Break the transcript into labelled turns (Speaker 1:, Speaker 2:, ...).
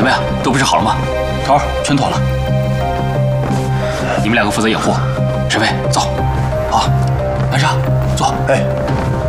Speaker 1: 么样？都布置好了吗？头儿，全妥了。你们两个负责掩护。沈飞，走。好，南沙，坐。
Speaker 2: 哎。